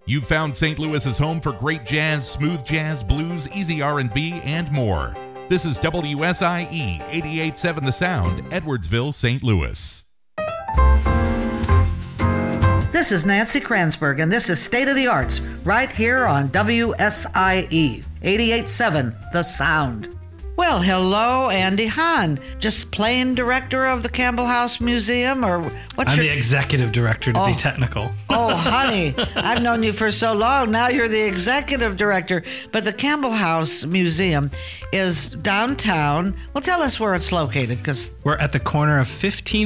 You've found St. Louis's home for great jazz, smooth jazz, blues, easy R&B, and more. This is WSIE 88.7 The Sound, Edwardsville, St. Louis. This is Nancy Kranzberg, and this is State of the Arts, right here on WSIE 88.7 The Sound. Well, hello, Andy Hahn. Just plain director of the Campbell House Museum, or what's I'm your... the executive director, to be technical. Oh, honey, I've known you for so long. Now you're the executive director. But the Campbell House Museum is downtown. Well, tell us where it's located, because... We're at the corner of 15th